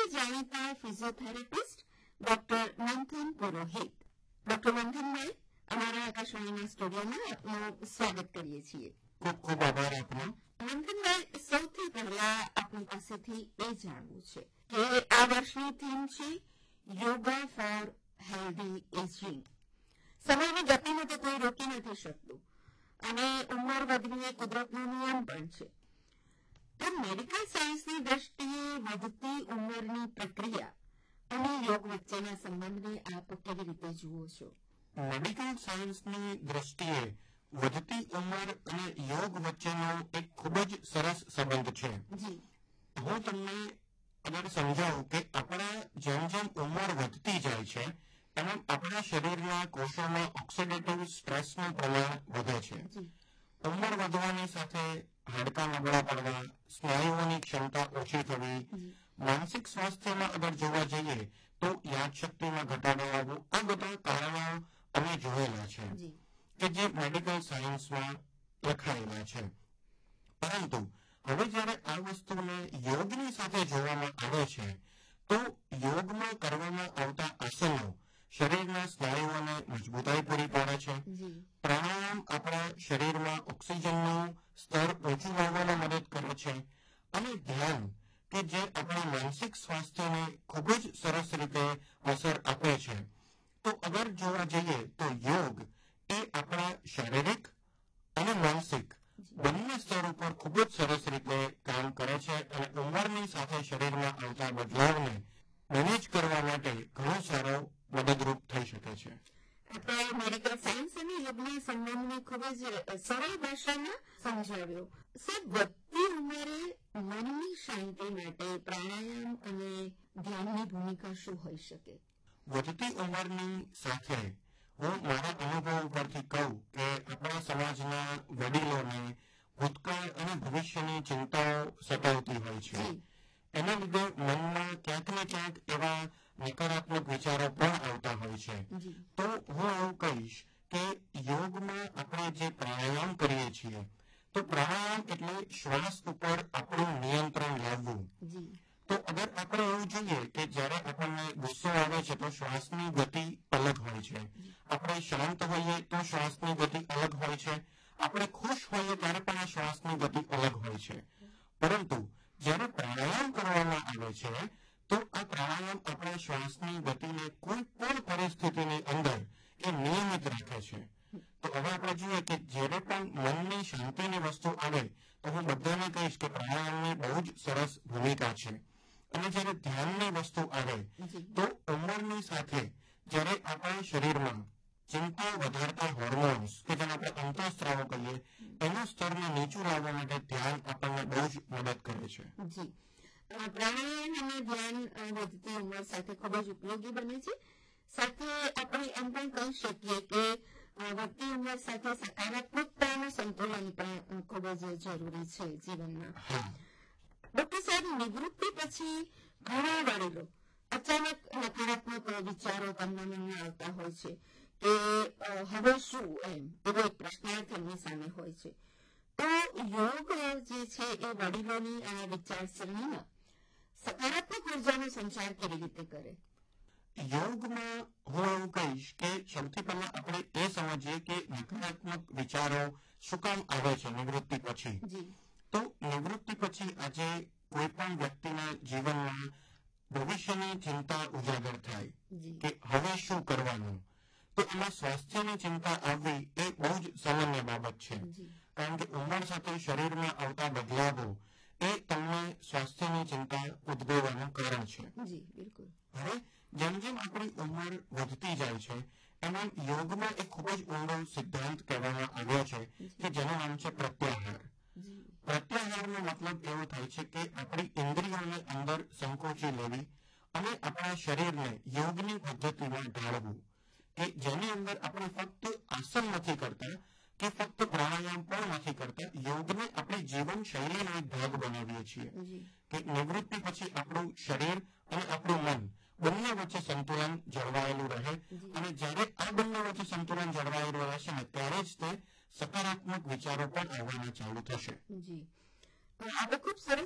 જાણીતા physiotherapist doctor મંથન પુરોહિત. Doctor મંથનભાઈ, અમારા આકાશવાણીના સ્ટુડિયોમાં આપનું સ્વાગત કરીએ છીએ. ખૂબ ખૂબ આભાર આપનો. મંથનભાઈ, સૌથી પહેલા આપની પાસેથી એ જાણવું છે કે આ વર્ષની થીમ છે યોગા ફોર હેલ્ધી એજિંગ. સમયની ગતિને તો કોઈ રોકી નથી શકતું અને ઉંમર વધવી એ કુદરતનો નિયમ પણ છે. તો મેડિકલ સાયન્સની દ્રષ્ટિએ વધતી ઉંમરની પ્રક્રિયા અને યોગ વચ્ચેના સંબંધને આપ કેવી રીતે જુઓ છો? મેડિકલ સાયન્સની દ્રષ્ટિએ વધતી ઉંમર અને યોગ વચ્ચેનો એક ખૂબ જ સરસ સંબંધ છે. હું તમને અગર સમજાવું કે આપણા જેમ જેમ ઉંમર વધતી જાય છે એમ આપણા શરીરના કોષોમાં ઓક્સિડેટિવ સ્ટ્રેસનું પ્રમાણ વધે છે. ઉંમર વધવાની સાથે હાડકાં નબળા પડવા, સ્નાયુઓની ક્ષમતા ઓછી થવી, માનસિક સ્વાસ્થ્યમાં અગર જોવા જઈએ તો યાદશક્તિમાં ઘટાડો આવવો, આ બધા કારણો અમે જોયેલા છે કે જે મેડિકલ સાયન્સમાં લખાયેલા છે. પરંતુ હવે જ્યારે આ વસ્તુને યોગની સાથે જોવામાં આવે છે તો યોગમાં કરવામાં આવતા આસનો શરીરના સ્નાયુઓને મજબૂતાઈ પૂરી પાડે છે. પ્રાણાયામ આપણા શરીરમાં ઓક્સિજનનું સ્તર ઓછું લાવવામાં મદદ કરે છે અને ધ્યાન કે જે આપણા માનસિક સ્વાસ્થ્યને ખૂબ જ સરસ રીતે અસર આપે છે. તો અગર જોવા જઈએ તો યોગ એ આપણા શારીરિક અને માનસિક બંને સ્તર ઉપર ખૂબ જ સરસ રીતે કામ કરે છે અને ઉંમરની સાથે શરીરમાં આવતા બદલાવને મેનેજ કરવા માટે ઘણો સારો મદદરૂપ થઈ શકે છે. આપણે મેડિકલ સાયન્સ અને યોગના સંબંધને ખૂબ જ સરળ ભાષામાં સમજાવ્યો. સાહેબ, વધતી ઉંમરે મનની શાંતિ માટે પ્રાણાયામ અને ધ્યાનની ભૂમિકા શું હોઈ શકે? વધતી ઉંમરની સાથે હું મારા અનુભવ ઉપરથી કહું કે આપણા સમાજના વડીલોને ભૂતકાળ અને ભવિષ્યની ચિંતાઓ સતાવતી હોય છે. એના લીધે મનમાં ક્યાંક ને ક્યાંક એવા નકારાત્મક વિચારો પણ આવતા હોય છે. તો હું એવું કહીશ કે યોગમાં આપણે જે પ્રાણાયામ કરીએ છીએ તો પ્રાણાયામ એટલે શ્વાસ ઉપર આપણું નિયંત્રણ લાવવું. તો અગર આપણે એવું જોઈએ કે જ્યારે આપણને ગુસ્સો આવે છે તો શ્વાસની ગતિ અલગ હોય છે, આપણે શાંત હોઈએ તો શ્વાસની ગતિ અલગ હોય છે, આપણે ખુશ હોઈએ ત્યારે પણ આ શ્વાસની ગતિ અલગ હોય છે. પરંતુ જ્યારે પ્રાણાયામ કરવામાં આવે છે તો આ પ્રાણાયામ આપણા શ્વાસની ગતિને કોઈ પણ પરિસ્થિતિની અંદર એ નિયમિત રાખે છે. તો હવે આપણે જોઈએ કે જ્યારે પણ મનની શાંતિની વસ્તુ આવે તો હું બધાને કહીશ કે પ્રાણાયામની બહુ જ સરસ ભૂમિકા છે. અને જ્યારે ધ્યાનની વસ્તુ આવે તો ઉંમરની સાથે જ્યારે આપણા શરીરમાં ચિંતા વધારતા હોર્મોન્સ કે જેને આપણે અંતઃસ્ત્રાવો કહીએ એનું સ્તરને નીચું લાવવા માટે ધ્યાન આપણને બહુ જ મદદ કરે છે. પ્રાણાયામ અને ધ્યાન વધતી ઉંમર સાથે ખૂબ જ ઉપયોગી બને છે. સાથે આપણે એમ પણ કહી શકીએ કે વધતી ઉંમર સાથે સકારાત્મકતાનું સંતુલન પણ ખૂબ જ જરૂરી છે જીવનમાં. ડોક્ટર સાહેબ, નિવૃત્તિ પછી ઘણા વડીલો અચાનક નકારાત્મક વિચારો તેમના મનમાં આવતા હોય છે કે હવે શું, એવો એક પ્રશ્નાર્થ એમની સામે હોય છે. તો યોગ જે છે એ વડીલોની આ વિચારસરણીમાં સકારાત્મક ઉર્જાનો સંચાર કેવી રીતે કરે? યોગમાં હું એવું કહીશ કે સૌથી પહેલા આપણે એ સમજીએ કે નકારાત્મક વિચારો શું કામ આવે છે નિવૃત્તિ પછી. તો નિવૃત્તિ પછી આજે કોઈ પણ વ્યક્તિના જીવનમાં ભવિષ્યની ચિંતા ઉજાગર થાય કે હવે શું કરવાનું. તો એમાં સ્વાસ્થ્યની ચિંતા આવવી એ બહુ જ સામાન્ય બાબત છે. કારણ કે ઉંમર સાથે શરીરમાં આવતા બદલાવો એ તમને સ્વાસ્થ્યની ચિંતા ઉદ્ભવવાનું કારણ છે. હવે જેમ જેમ આપણી ઉંમર વધતી જાય છે એમાં યોગમાં એક ખૂબ જ ઊંડો સિદ્ધાંત કહેવામાં આવ્યો છે કે જેનું નામ છે પ્રત્યાહાર. પ્રત્યાહારનો મતલબ એવો થાય છે કે આપણી ઇન્દ્રિયોને અંદર સંકોચી લેવી અને આપણા શરીરને યોગની પદ્ધતિમાં ઢાળવું કે જેની અંદર આપણે ફક્ત આસન નથી કરતા કે ફક્ત પ્રાણાયામ પણ નથી કરતા, યોગને આપણી જીવન શૈલીનો એક ભાગ બનાવીએ છીએ કે નિવૃત્તિ પછી આપણું શરીર અને આપણું મન બંને વચ્ચે સંતુલન જળવાયેલું રહે અને જ્યારે આ બંને વચ્ચે સંતુલન જળવાયેલું રહેશે ને ત્યારે જ તે સકારાત્મક વિચારો પણ આવવાના ચાલુ થશે. આપણે ખૂબ સરસ